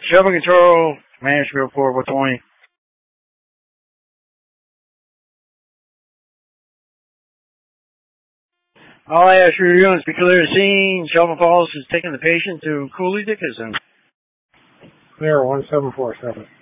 Shelby Control, Management Report 120. All I ask for your units be clear to scene. Shelby Falls is taking the patient to Cooley Dickinson. Clear 1747.